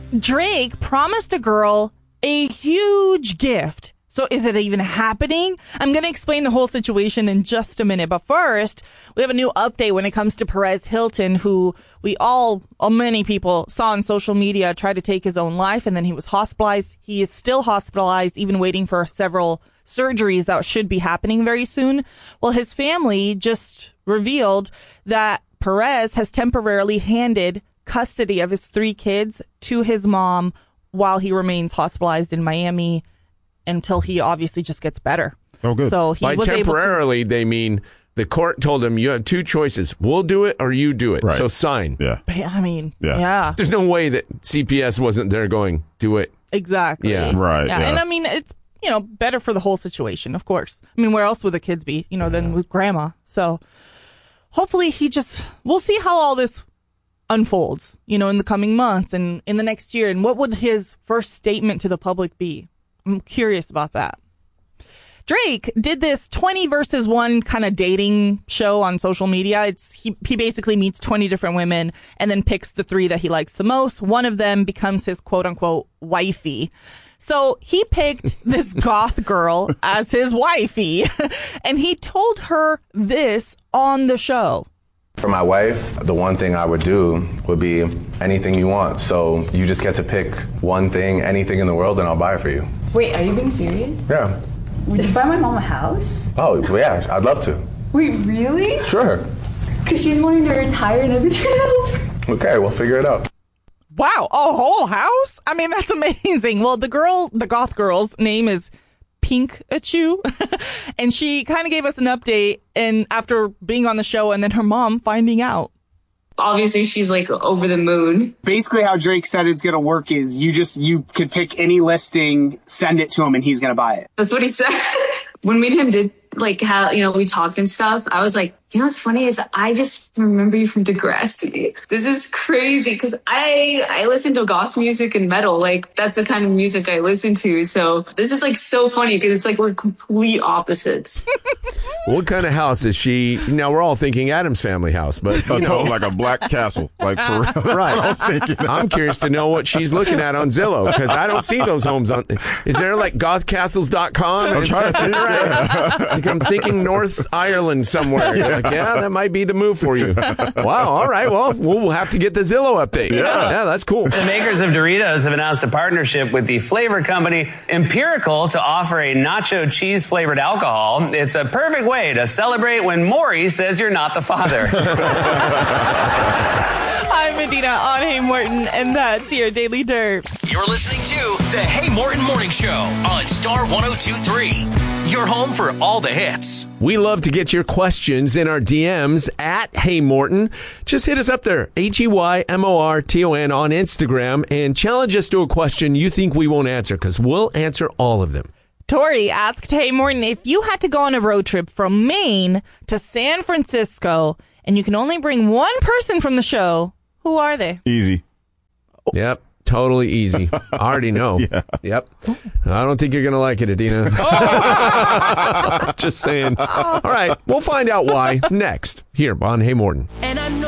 Drake promised a girl a huge gift. So is it even happening? I'm going to explain the whole situation in just a minute. But first, we have a new update when it comes to Perez Hilton, who many people saw on social media try to take his own life. And then he was hospitalized. He is still hospitalized, even waiting for several surgeries that should be happening very soon. Well, his family just revealed that Perez has temporarily handed custody of his 3 kids to his mom while he remains hospitalized in Miami until he obviously just gets better. Oh, good. So he By was temporarily, they mean the court told him you have 2 choices. We'll do it or you do it. Right. So sign. Yeah. I mean, Yeah. yeah. There's no way that CPS wasn't there going, do it. Exactly. Yeah. Right, Yeah. yeah. And I mean, it's, better for the whole situation, of course. I mean, where else would the kids be, than with grandma? So hopefully we'll see how all this unfolds, in the coming months and in the next year. And what would his first statement to the public be? I'm curious about that. Drake did this 20 versus 1 kind of dating show on social media. He basically meets 20 different women and then picks the 3 that he likes the most. One of them becomes his quote unquote wifey. So he picked this goth girl as his wifey, and he told her this on the show. For my wife, the one thing I would do would be anything you want. So you just get to pick one thing, anything in the world, and I'll buy it for you. Wait, are you being serious? Yeah. Would you buy my mom a house? Oh, yeah, I'd love to. Wait, really? Sure. Because she's wanting to retire and everything. Okay, we'll figure it out. Wow, a whole house? I mean, that's amazing. Well, the goth girl's name is Pink-a-Chew, and she kind of gave us an update and after being on the show and then her mom finding out. Obviously, she's like over the moon. Basically, how Drake said it's going to work is you could pick any listing, send it to him, and he's going to buy it. That's what he said. When me and him did like how, we talked and stuff, I was like, what's funny is I just remember you from Degrassi. This is crazy because I listen to goth music and metal. Like that's the kind of music I listen to. So this is like so funny because it's like we're complete opposites. What kind of house is she? Now we're all thinking Addams Family house, but Like a black castle. Like for real. That's right. what I was thinking. I'm curious to know what she's looking at on Zillow because I don't see those homes on. Is there like gothcastles.com? I'm trying to think. Like I'm thinking North Ireland somewhere. Like, that might be the move for you. Wow. All right. Well, we'll have to get the Zillow update. Yeah, that's cool. The makers of Doritos have announced a partnership with the flavor company Empirical to offer a nacho cheese flavored alcohol. It's a perfect way to celebrate when Maury says you're not the father. I'm Medina on Hey Morton, and that's your Daily Dirt. You're listening to the Hey Morton Morning Show on Star 102.3. Your home for all the hits. We love to get your questions in our DMs at Hey Morton. Just hit us up there, HEYMORTON on Instagram, and challenge us to a question you think we won't answer, because we'll answer all of them. Tori asked, Hey Morton, if you had to go on a road trip from Maine to San Francisco, and you can only bring one person from the show, who are they? Easy. Yep. Totally easy. I already know. Yeah. Yep. I don't think you're going to like it, Adina. Just saying. All right. We'll find out why next here on Hey Morton. And I know